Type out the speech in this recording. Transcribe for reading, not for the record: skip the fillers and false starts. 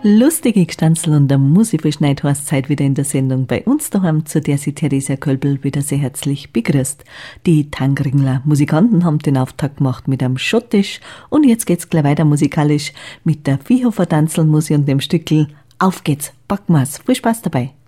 Lustige Gstanzl und der Musikverschneid heißt Zeit wieder in der Sendung bei uns daheim, zu der sie Theresia Kölbel wieder sehr herzlich begrüßt. Die Tangringler Musikanten haben den Auftakt gemacht mit einem Schottisch und jetzt geht's gleich weiter musikalisch mit der Viehhofer Tanzelmusik und dem Stückl Auf geht's, packen wir's. Viel Spaß dabei.